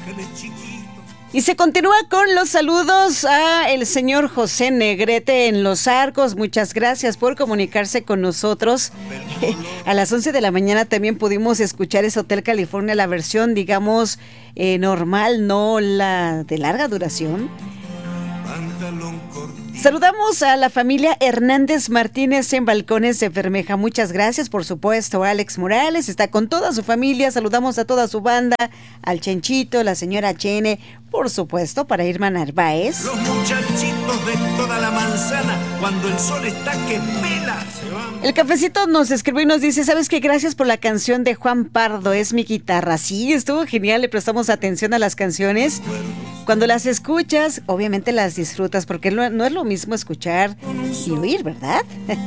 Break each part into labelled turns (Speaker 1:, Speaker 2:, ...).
Speaker 1: Y se continúa con los saludos a el señor José Negrete en Los Arcos. Muchas gracias por comunicarse con nosotros. A las 11 de la mañana también pudimos escuchar ese Hotel California, la versión, digamos, normal, no la de larga duración. Saludamos a la familia Hernández Martínez en Balcones de Bermeja. Muchas gracias, por supuesto. Alex Morales está con toda su familia. Saludamos a toda su banda, al Chenchito, la señora Chene, por supuesto, para Irma Narváez.
Speaker 2: Los muchachitos de toda la manzana, cuando el sol está que pela, se van.
Speaker 1: El Cafecito nos escribió y nos dice, ¿sabes qué? Gracias por la canción de Juan Pardo, es mi guitarra. Sí, estuvo genial, le prestamos atención a las canciones. Cuando las escuchas, obviamente las disfrutas, porque no es lo mismo escuchar y oír, ¿verdad?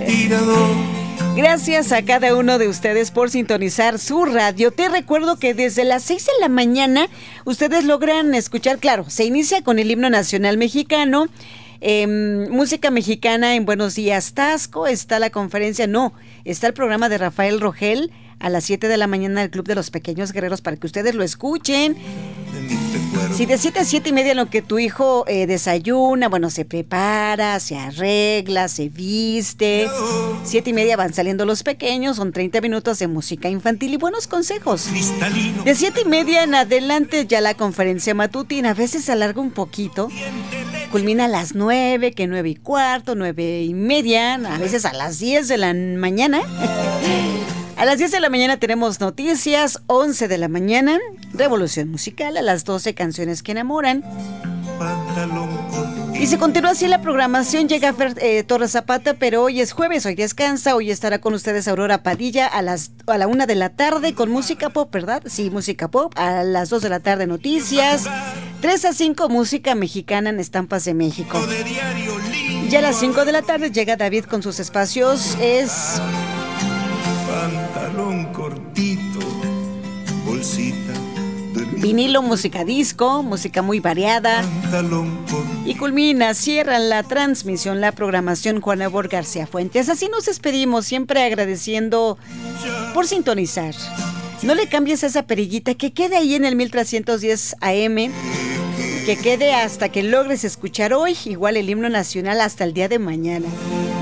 Speaker 1: Gracias a cada uno de ustedes por sintonizar su radio. Te recuerdo que desde las 6 de la mañana ustedes logran escuchar, claro, se inicia con el himno nacional mexicano, música mexicana en Buenos Días Tasco, está la conferencia, está el programa de Rafael Rogel a las 7 de la mañana del Club de los Pequeños Guerreros para que ustedes lo escuchen. Si de 7 a 7 y media en lo que tu hijo desayuna, bueno, se prepara, se arregla, se viste. 7 y media van saliendo los pequeños, son 30 minutos de música infantil y buenos consejos. De 7 y media en adelante ya la conferencia matutina, a veces se alarga un poquito. Culmina a las 9, que 9 y cuarto, 9 y media, a veces a las 10 de la mañana. A las 10 de la mañana tenemos noticias, 11 de la mañana, revolución musical, a las 12 canciones que enamoran. Y se continúa así la programación, llega Fer Torres Zapata, pero hoy es jueves, hoy descansa, hoy estará con ustedes Aurora Padilla a la 1 de la tarde con música pop, ¿verdad? Sí, música pop, a las 2 de la tarde noticias, 3 a 5 música mexicana en Estampas de México. Y a las 5 de la tarde llega David con sus espacios, es...
Speaker 2: Pantalón cortito, bolsita de
Speaker 1: vinilo, música disco, música muy variada. Y culmina, cierra la transmisión, la programación Juan Ebor García Fuentes. Así nos despedimos, siempre agradeciendo por sintonizar. No le cambies esa perillita, que quede ahí en el 1310 AM, que quede hasta que logres escuchar hoy, igual el himno nacional hasta el día de mañana.